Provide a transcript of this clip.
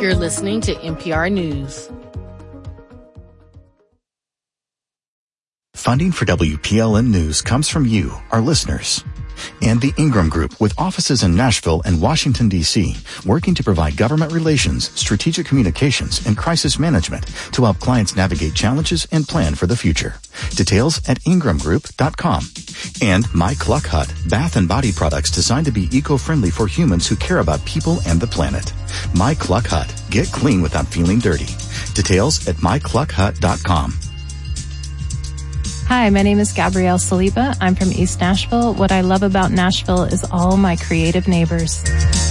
You're listening to NPR News. Funding for WPLN News comes from you, our listeners. And the Ingram Group, with offices in Nashville and Washington, D.C., working to provide government relations, strategic communications, and crisis management to help clients navigate challenges and plan for the future. Details at ingramgroup.com. And My Cluck Hut, bath and body products designed to be eco-friendly for humans who care about people and the planet. My Cluck Hut. Get clean without feeling dirty. Details at mycluckhut.com. Hi, my name is Gabrielle Saliba. I'm from East Nashville. What I love about Nashville is all my creative neighbors.